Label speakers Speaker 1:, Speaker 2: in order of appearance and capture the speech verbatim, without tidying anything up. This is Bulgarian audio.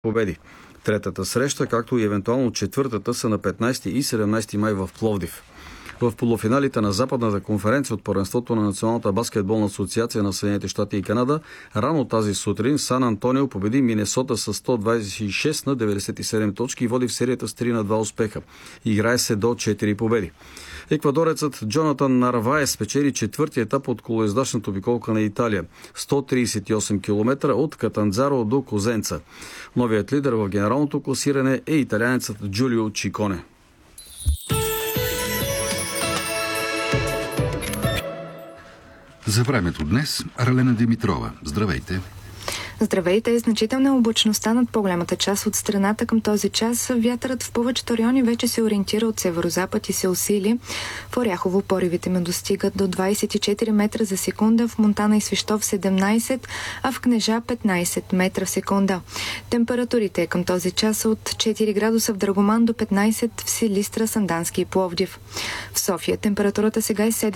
Speaker 1: победи. Третата среща, както и евентуално четвъртата, са на петнайсети и седемнайсети май в Пловдив. В полуфиналите на Западната конференция от първенството на Националната баскетболна асоциация на Съединените щати и Канада, рано тази сутрин Сан Антонио победи Минесота с сто двайсет и шест на деветдесет и седем точки и води в серията с три на два успеха. Играе се до четири победи. Еквадорецът Джонатан Нарваес спечели четвъртия етап от колоездачната обиколка на Италия – сто трийсет и осем километра от Катанзаро до Козенца. Новият лидер в генералното класиране е италианецът Джулио Чиконе.
Speaker 2: За времето днес Ралена Димитрова. Здравейте!
Speaker 3: Здравейте! Значителна е облачността над по-голямата част от страната към този час. Вятърът в повечето райони вече се ориентира от северозапад и се усили. В Оряхово поривите му достигат до двайсет и четири метра за секунда, в Монтана и Свищов седемнайсет, а в Кнежа петнайсет метра в секунда. Температурите към този час са от четири градуса в Драгоман до петнайсет в Силистра, Сандански и Пловдив. В София температурата сега е седем